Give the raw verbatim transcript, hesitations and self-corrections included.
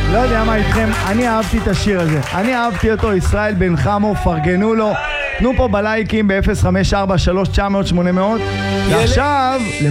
לא יודע מה איתכם, אני אהבתי את השיר הזה. אני אהבתי אותו, ישראל בן חמו, פרגנו לו. תנו פה בלייקים ב-אפס חמש ארבע שלוש תשע אפס אפס שמונה אפס אפס. ועכשיו...